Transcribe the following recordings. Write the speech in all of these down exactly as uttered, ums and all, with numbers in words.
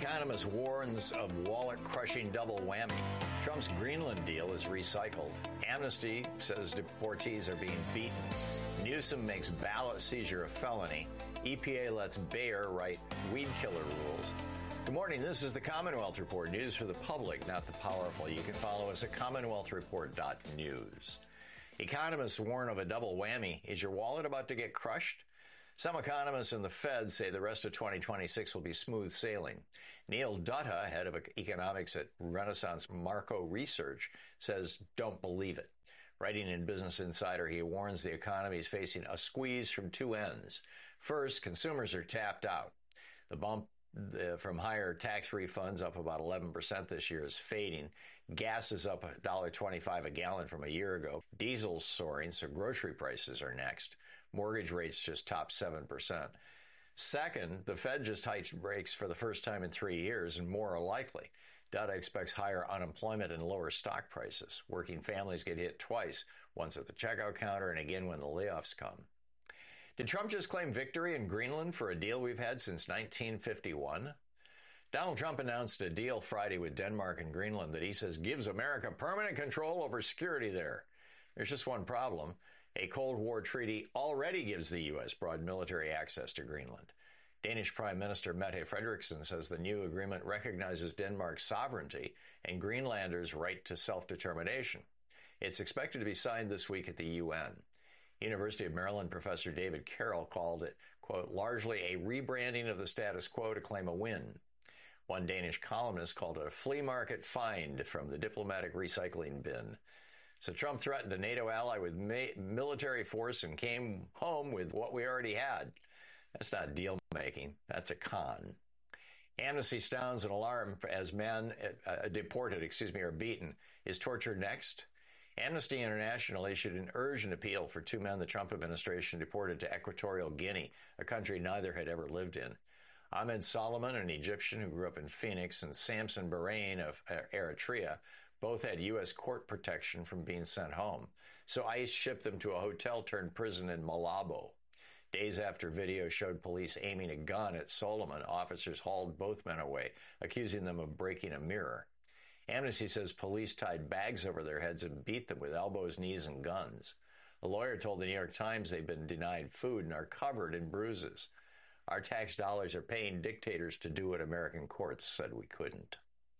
Economist warns of wallet-crushing double whammy. Trump's Greenland deal is recycled. Amnesty says deportees are being beaten. Newsom makes ballot seizure a felony. E P A lets Bayer write weed killer rules. Good morning. This is the Commonwealth Report, news for the public, not the powerful. You can follow us at commonwealth report dot news. Economists warn of a double whammy. Is your wallet about to get crushed? Some economists and the Fed say the rest of twenty twenty-six will be smooth sailing. Neil Dutta, head of economics at Renaissance Marco Research, says don't believe it. Writing in Business Insider, he warns the economy is facing a squeeze from two ends. First, consumers are tapped out. The bump The, from higher tax refunds, up about eleven percent this year, is fading. Gas is up one dollar and twenty-five cents a gallon from a year ago. Diesel's soaring, so grocery prices are next. Mortgage rates just topped seven percent. Second, the Fed just hiked rates for the first time in three years, and more are likely. Data expects higher unemployment and lower stock prices. Working families get hit twice, once at the checkout counter and again when the layoffs come. Did Trump just claim victory in Greenland for a deal we've had since nineteen fifty-one? Donald Trump announced a deal Friday with Denmark and Greenland that he says gives America permanent control over security there. There's just one problem. A Cold War treaty already gives the U S broad military access to Greenland. Danish Prime Minister Mette Frederiksen says the new agreement recognizes Denmark's sovereignty and Greenlanders' right to self-determination. It's expected to be signed this week at the U N. University of Maryland professor David Carroll called it, quote, largely a rebranding of the status quo to claim a win. One Danish columnist called it a flea market find from the diplomatic recycling bin. So Trump threatened a NATO ally with ma- military force and came home with what we already had. That's not deal making. That's a con. Amnesty sounds an alarm as men uh, deported, excuse me, are beaten. Is torture next? Amnesty International issued an urgent appeal for two men the Trump administration deported to Equatorial Guinea, a country neither had ever lived in. Ahmed Solomon, an Egyptian who grew up in Phoenix, and Samson Bahrain of Eritrea, both had U S court protection from being sent home. So ICE shipped them to a hotel-turned-prison in Malabo. Days after video showed police aiming a gun at Solomon, officers hauled both men away, accusing them of breaking a mirror. Amnesty says police tied bags over their heads and beat them with elbows, knees, and guns. A lawyer told the New York Times they've been denied food and are covered in bruises. Our tax dollars are paying dictators to do what American courts said we couldn't.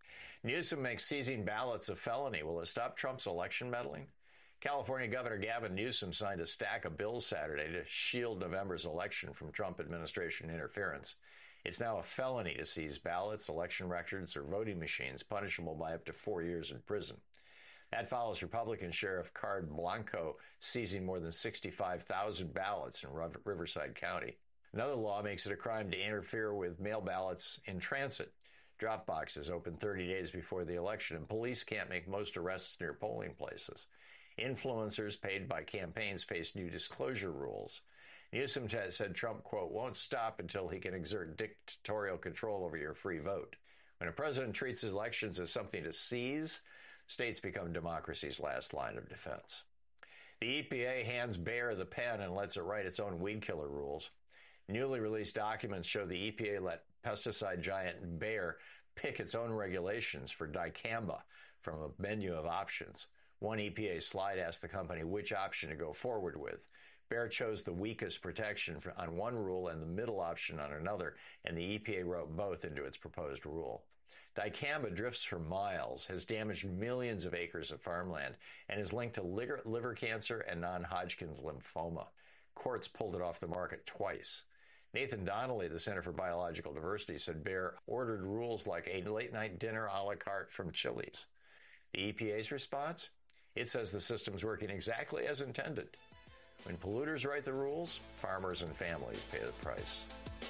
Newsom makes seizing ballots a felony. Will it stop Trump's election meddling? California Governor Gavin Newsom signed a stack of bills Saturday to shield November's election from Trump administration interference. It's now a felony to seize ballots, election records, or voting machines, punishable by up to four years in prison. That follows Republican Sheriff Card Blanco seizing more than sixty-five thousand ballots in Riverside County. Another law makes it a crime to interfere with mail ballots in transit. Drop boxes open thirty days before the election, and police can't make most arrests near polling places. Influencers paid by campaigns face new disclosure rules. Newsom said Trump, quote, won't stop until he can exert dictatorial control over your free vote. When a president treats his elections as something to seize, states become democracy's last line of defense. The E P A hands Bayer the pen and lets it write its own weed killer rules. Newly released documents show the E P A let pesticide giant Bayer pick its own regulations for dicamba from a menu of options. One E P A slide asked the company which option to go forward with. Bayer chose the weakest protection on one rule and the middle option on another, and the E P A wrote both into its proposed rule. Dicamba drifts for miles, has damaged millions of acres of farmland, and is linked to liver, liver cancer and non-Hodgkin's lymphoma. Courts pulled it off the market twice. Nathan Donnelly, the Center for Biological Diversity, said Bayer ordered rules like a late-night dinner a la carte from Chili's. The E P A's response? It says the system's working exactly as intended. When polluters write the rules, farmers and families pay the price.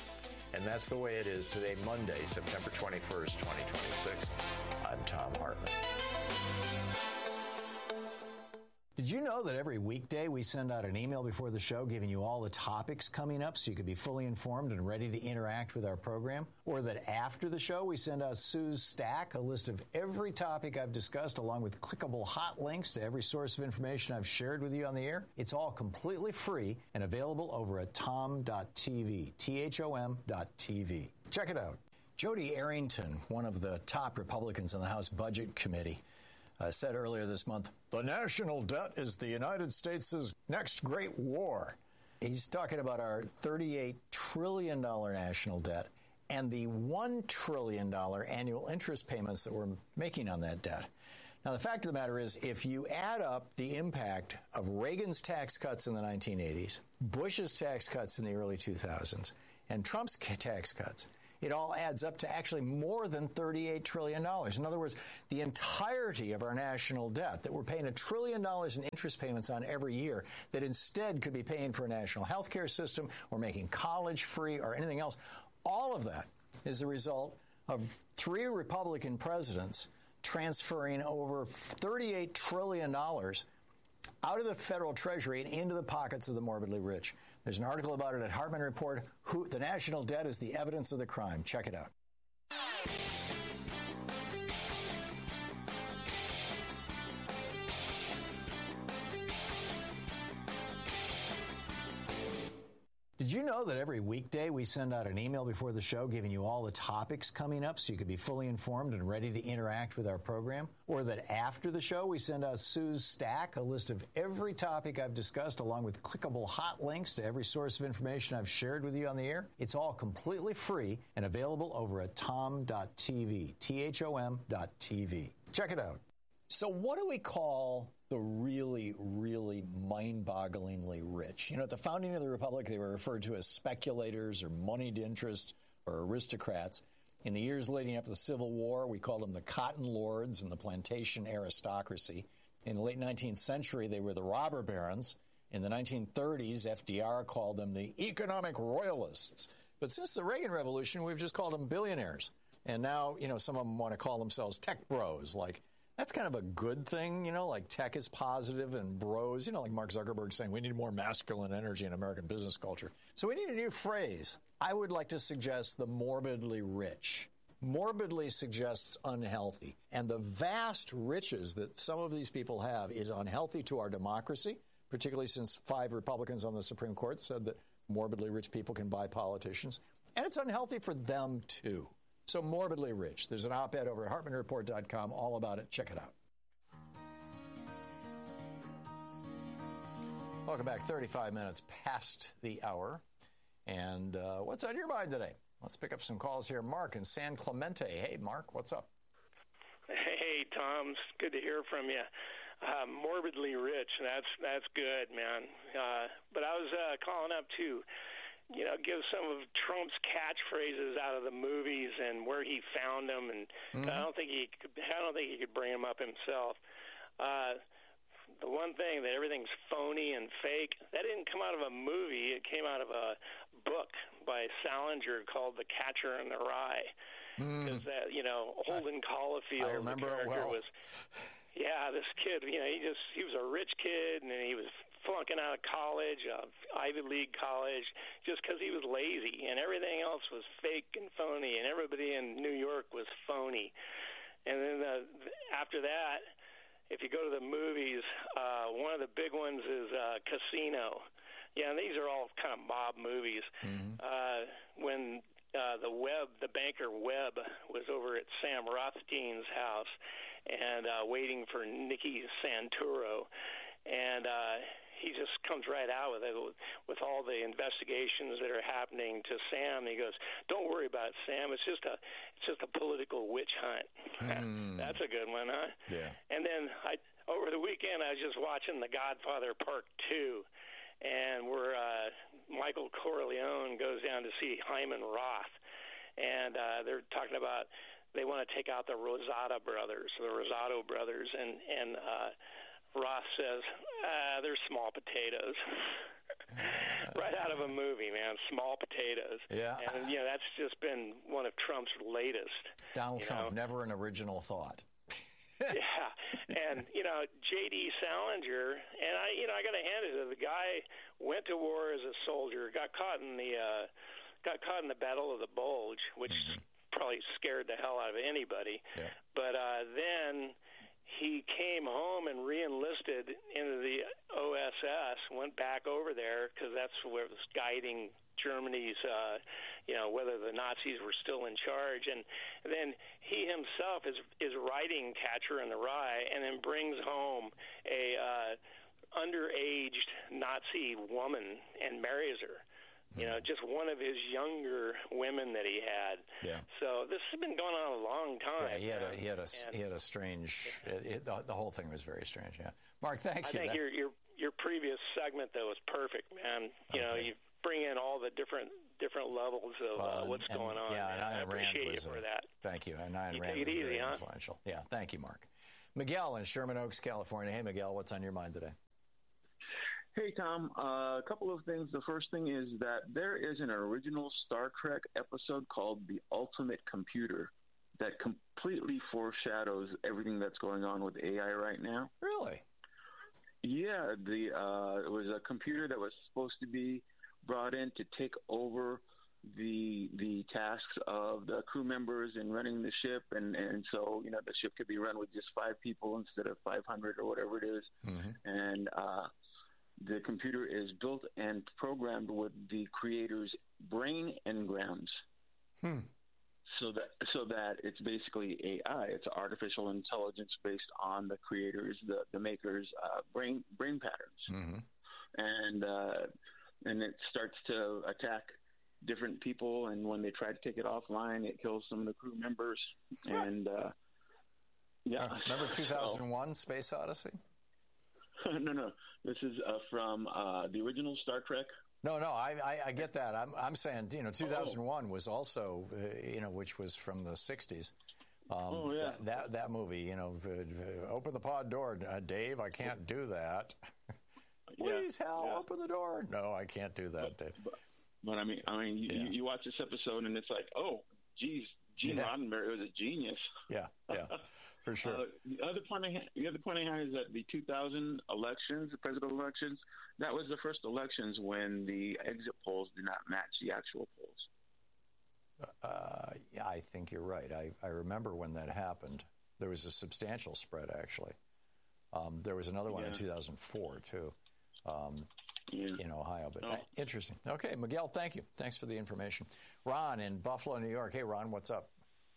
And that's the way it is today, Monday, September twenty-first, twenty twenty-six. I'm Thom Hartmann. Did you know that every weekday we send out an email before the show giving you all the topics coming up so you can be fully informed and ready to interact with our program? Or that after the show we send out Sue's Stack, a list of every topic I've discussed along with clickable hot links to every source of information I've shared with you on the air? It's all completely free and available over at thom dot t v, T H O M dot T V. Check it out. Jody Arrington, one of the top Republicans on the House Budget Committee, uh, said earlier this month, the national debt is the United States' next great war. He's talking about our thirty-eight trillion dollars national debt and the one trillion dollars annual interest payments that we're making on that debt. Now, the fact of the matter is, if you add up the impact of Reagan's tax cuts in the nineteen eighties, Bush's tax cuts in the early two thousands, and Trump's tax cuts, it all adds up to actually more than thirty-eight trillion dollars. In other words, the entirety of our national debt that we're paying a trillion dollars in interest payments on every year that instead could be paying for a national health care system or making college free or anything else, all of that is the result of three Republican presidents transferring over thirty-eight trillion dollars out of the federal treasury and into the pockets of the morbidly rich. There's an article about it at Hartman Report. Who, the national debt is the evidence of the crime. Check it out. Did you know that every weekday we send out an email before the show giving you all the topics coming up so you can be fully informed and ready to interact with our program? Or that after the show we send out Sue's Stack, a list of every topic I've discussed along with clickable hot links to every source of information I've shared with you on the air? It's all completely free and available over at tom dot t v, T H O M dot T V. Check it out. So what do we call the really, really mind-bogglingly rich? You know, at the founding of the Republic, they were referred to as speculators or moneyed interest or aristocrats. In the years leading up to the Civil War, we called them the cotton lords and the plantation aristocracy. In the late nineteenth century, they were the robber barons. In the nineteen thirties, F D R called them the economic royalists. But since the Reagan Revolution, we've just called them billionaires. And now, you know, some of them want to call themselves tech bros, like that's kind of a good thing, you know, like tech is positive and bros, you know, like Mark Zuckerberg saying we need more masculine energy in American business culture. So we need a new phrase. I would like to suggest the morbidly rich. Morbidly suggests unhealthy. And the vast riches that some of these people have is unhealthy to our democracy, particularly since five Republicans on the Supreme Court said that morbidly rich people can buy politicians. And it's unhealthy for them, too. So morbidly rich. There's an op-ed over at hartman report dot com all about it. Check it out. Welcome back. thirty-five minutes past the hour. And uh, what's on your mind today? Let's pick up some calls here. Mark in San Clemente. Hey, Mark, what's up? Hey, Tom. It's good to hear from you. Uh, morbidly rich. That's that's good, man. Uh, but I was uh, calling up to you know, give some of Trump's catchphrases out of the movies and where he found them, and mm-hmm. I don't think he could, I don't think he could bring them up himself. Uh, the one thing that everything's phony and fake, that didn't come out of a movie. It came out of a book by Salinger called The Catcher in the Rye. Because mm. that, you know, Holden Caulfield, I remember the character it well. was, yeah, this kid, you know, he just he was a rich kid, and he was flunking out of college, uh, Ivy League college, just because he was lazy, and everything else was fake and phony, and everybody in New York was phony. And then uh, after that, if you go to the movies, uh, one of the big ones is uh, Casino. Yeah, and these are all kind of mob movies. Mm-hmm. Uh, when uh, the Webb, the banker Webb, was over at Sam Rothstein's house and uh, waiting for Nicky Santoro, and uh, he just comes right out with it, with all the investigations that are happening to Sam. He goes, "Don't worry about it, Sam. It's just a, it's just a political witch hunt." Mm. That's a good one, huh? Yeah. And then I, over the weekend, I was just watching The Godfather Part Two, and where uh, Michael Corleone goes down to see Hyman Roth, and uh, they're talking about they want to take out the Rosado brothers, the Rosado brothers, and and. Uh, Roth says, ah, they're small potatoes. Right out of a movie, man, small potatoes. Yeah. And, you know, that's just been one of Trump's latest. Donald Trump, know? never an original thought. Yeah. And, you know, J D Salinger, and I, you know, I got to hand it to the guy, went to war as a soldier, got caught in the, uh, got caught in the Battle of the Bulge, which mm-hmm. probably scared the hell out of anybody. Yeah. But uh, then he came home and re-enlisted into the O S S, went back over there because that's where it was guiding Germany's, uh, you know, whether the Nazis were still in charge. And then he himself is is writing Catcher in the Rye, and then brings home a uh, underaged Nazi woman and marries her. You know, just one of his younger women that he had. Yeah. So this has been going on a long time. Yeah, he had a he had a and, he had a strange. It, it, the, the whole thing was very strange. Yeah, Mark, thank I you. I think that, your your your previous segment though was perfect, man. You okay. know, you bring in all the different different levels of well, uh, what's and, going on. Yeah, and I Ayn appreciate Rand was you for a, that. Thank you. And Ayn you Rand take was it easy, very huh? influential. Yeah, thank you, Mark. Miguel in Sherman Oaks, California. Hey, Miguel, what's on your mind today? Hey, Tom. Uh, a couple of things. The first thing is that there is an original Star Trek episode called The Ultimate Computer that completely foreshadows everything that's going on with A I right now. Really? Yeah. The uh, it was a computer that was supposed to be brought in to take over the the tasks of the crew members in running the ship, and, and so, you know, the ship could be run with just five people instead of five hundred or whatever it is. Mm-hmm. And uh the computer is built and programmed with the creator's brain engrams, hmm. so that so that it's basically A I. It's artificial intelligence based on the creators, the the makers' uh, brain brain patterns, mm-hmm. and uh, and it starts to attack different people. And when they try to take it offline, it kills some of the crew members. Huh. And uh, yeah, uh, remember two thousand one Space Odyssey? no, no. This is uh, from uh, the original Star Trek. No, no, I, I, I get that. I'm, I'm saying, you know, two thousand one oh. was also, uh, you know, which was from the sixties. Um, oh, yeah. That, that, that movie, you know, uh, open the pod door, uh, Dave, I can't do that. Please, yeah. Hal, yeah. open the door. No, I can't do that, Dave. But, but I mean, I mean, you, yeah. you watch this episode and it's like, oh, geez, Gene yeah. Roddenberry was a genius. Yeah, yeah. For sure. Uh, the other point I ha- the other point I have is that the two thousand elections, the presidential elections, that was the first elections when the exit polls did not match the actual polls. Uh, yeah, I think you're right. I, I remember when that happened. There was a substantial spread, actually. Um, there was another one yeah. in two thousand four, too, um, yeah. in Ohio. But oh. uh, interesting. Okay, Miguel, thank you. Thanks for the information. Ron in Buffalo, New York. Hey, Ron, what's up?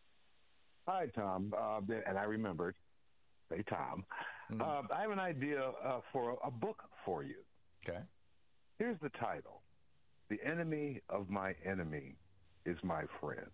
Hi, Tom, uh, and I remembered. Hey, Tom. Mm-hmm. Uh, I have an idea uh, for a book for you. Okay. Here's the title. The Enemy of My Enemy is My Friend.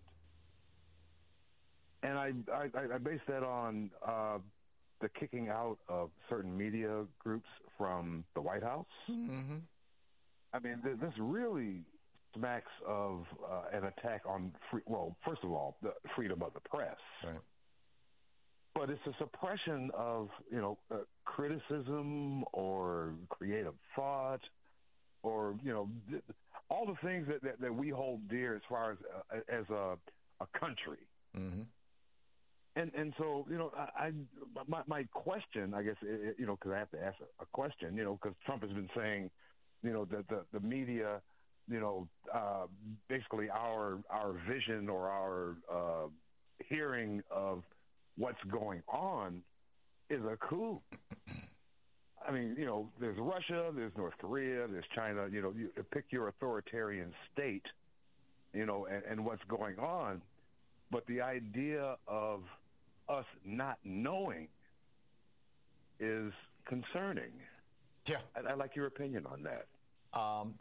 And I, I, I base that on uh, the kicking out of certain media groups from the White House. Mm-hmm. I mean, th- this really smacks of uh, an attack on, free, well, first of all, the freedom of the press. Right. But it's a suppression of, you know, uh, criticism or creative thought or, you know, th- all the things that, that, that we hold dear as far as uh, as a, a country. Mm-hmm. And and so, you know, I, I my, my question, I guess, it, you know, because I have to ask a, a question, you know, because Trump has been saying, you know, that the, the media, you know, uh, basically our our vision or our uh, hearing of what's going on is a coup. I mean, you know, there's Russia, there's North Korea, there's China. You know, you pick your authoritarian state, you know, and, and what's going on. But the idea of us not knowing is concerning. Yeah. I'd, I'd like your opinion on that. Um,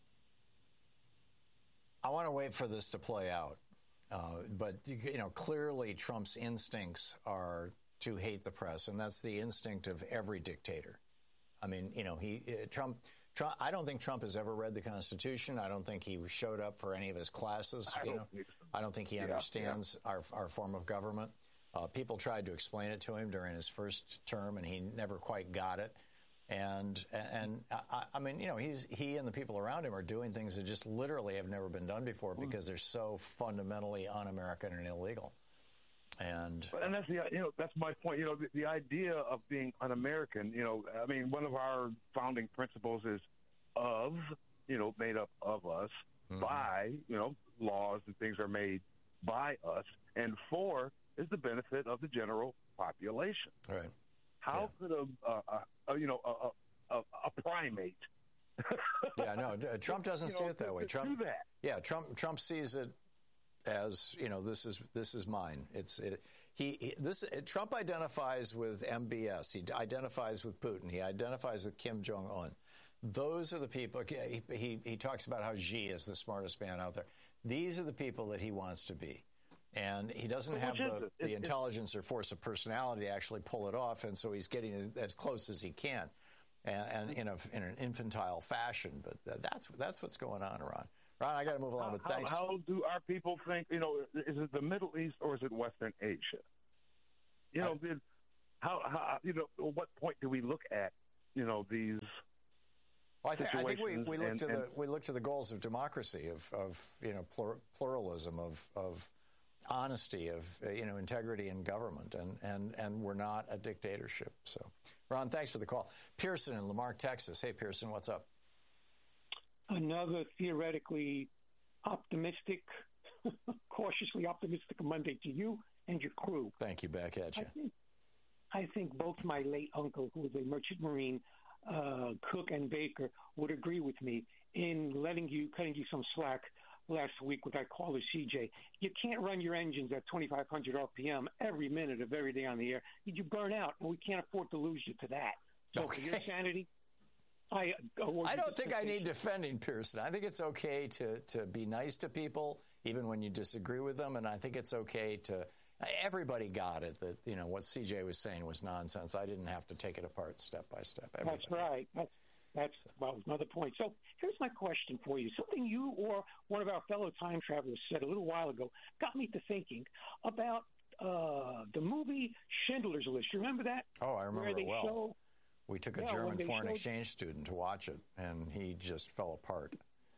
I want to wait for this to play out. Uh, but, you know, clearly Trump's instincts are to hate the press, and that's the instinct of every dictator. I mean, you know, he uh, Trump, Trump. I don't think Trump has ever read the Constitution. I don't think he showed up for any of his classes. I you don't know, think so. I don't think he yeah, understands yeah. our our form of government. Uh, people tried to explain it to him during his first term, and he never quite got it. And and I, I mean, you know, he's he and the people around him are doing things that just literally have never been done before because they're so fundamentally un-American and illegal. And and that's the you know that's my point. You know, the, the idea of being un-American. You know, I mean, one of our founding principles is of, you know, made up of us, mm-hmm. by, you know, laws and things are made by us, and for is the benefit of the general population. Right. How yeah. could a, a, a you know a, a, a primate Yeah, no, Trump doesn't you see know, it that to, way. to Trump, do that. yeah, Trump, Trump sees it as, you know, this is this is mine. It's it, he, he this Trump identifies with M B S. He identifies with Putin. He identifies with Kim Jong Un. Those are the people. He, he he talks about how Xi is the smartest man out there. These are the people that he wants to be, and he doesn't have the, the intelligence or force of personality to actually pull it off. And so he's getting as close as he can, and, and in a in an infantile fashion. But that's that's what's going on, Ron. Ron, I got to move along, but thanks. How, how do our people think, you know, is it the Middle East or is it Western Asia? You know, I, did, how, how, you know, at what point do we look at, you know, these well, I, th- I think we, we look and, to and, the we look to the goals of democracy, of, of you know, plur, pluralism, of, of honesty, of, uh, you know, integrity in government, and, and, and we're not a dictatorship. So, Ron, thanks for the call. Pearson in Lamarck, Texas. Hey, Pearson, what's up? Another theoretically optimistic, cautiously optimistic Monday to you and your crew. Thank you. Back at you. I think, I think both my late uncle, who was a merchant marine, uh, Cook and Baker, would agree with me in letting you, cutting you some slack last week with that caller C J. You can't run your engines at twenty-five hundred R P M every minute of every day on the air. You burn out, and we can't afford to lose you to that. So okay. for your sanity, I, I don't think I need defending, Pearson. I think it's okay to, to be nice to people, even when you disagree with them. And I think it's okay to – everybody got it that, you know, what C J was saying was nonsense. I didn't have to take it apart step by step. Everybody. That's right. That's, that's well, another point. So here's my question for you. Something you or one of our fellow time travelers said a little while ago got me to thinking about uh, the movie Schindler's List. You remember that? Oh, I remember Where they it well. Show, We took a yeah, German foreign showed, exchange student to watch it, and he just fell apart.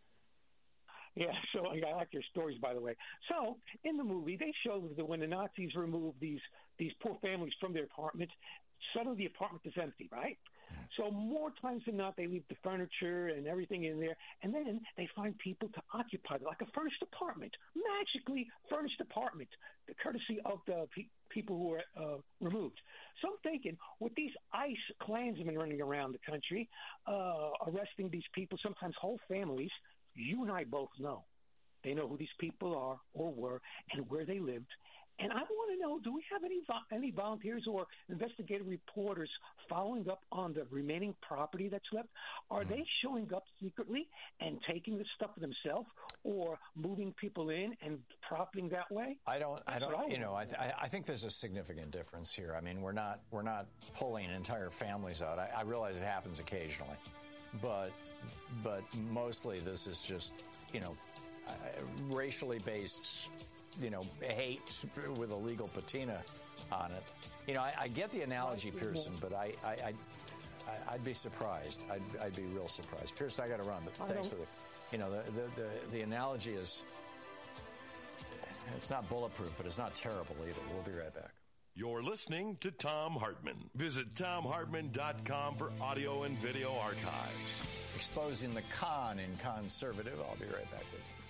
Yeah, so I like your stories, by the way. So in the movie, they show that when the Nazis removed these these poor families from their apartments, suddenly the apartment is empty, right? So more times than not, they leave the furniture and everything in there, and then they find people to occupy it, like a furnished apartment, magically furnished apartment, the courtesy of the pe- people who are uh, removed. So I'm thinking, with these ICE Klansmen running around the country, uh, arresting these people, sometimes whole families, you and I both know. They know who these people are or were and where they lived. And I want to know, do we have any vo- any volunteers or investigative reporters following up on the remaining property that's left? Are mm. they showing up secretly and taking the stuff for themselves, or moving people in and profiting that way? I don't. I That's don't. I you know, I, th- I think there's a significant difference here. I mean, we're not we're not pulling entire families out. I, I realize it happens occasionally, but but mostly this is just, you know, uh, racially based, you know, hate with a legal patina on it. You know, I, I get the analogy, Pearson, but I, I, I, I'd be surprised. I'd, I'd be real surprised. Pearson, I got to run, but thanks for the, you know, the, the, the, the analogy is, it's not bulletproof, but it's not terrible either. We'll be right back. You're listening to Thom Hartmann. Visit Thom Hartmann dot com for audio and video archives. Exposing the con in conservative. I'll be right back with you.